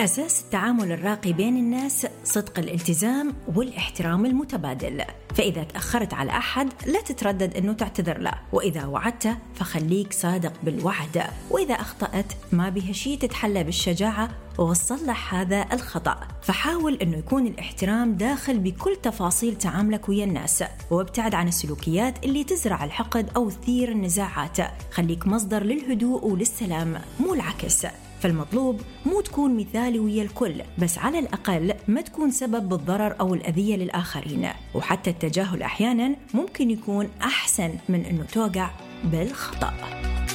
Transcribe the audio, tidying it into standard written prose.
أساس التعامل الراقي بين الناس صدق الالتزام والاحترام المتبادل. فإذا تأخرت على أحد لا تتردد أنه تعتذر له، وإذا وعدت فخليك صادق بالوعد، وإذا أخطأت ما بها شيء تتحلى بالشجاعة وصلح هذا الخطأ. فحاول أنه يكون الاحترام داخل بكل تفاصيل تعاملك ويا الناس، وابتعد عن السلوكيات اللي تزرع الحقد أو تثير النزاعات. خليك مصدر للهدوء وللسلام مو العكس. فالمطلوب مو تكون مثالي ويا الكل، بس على الأقل ما تكون سبب بالضرر أو الأذية للآخرين. وحتى التجاهل أحيانا ممكن يكون أحسن من أنه توقع بالخطأ.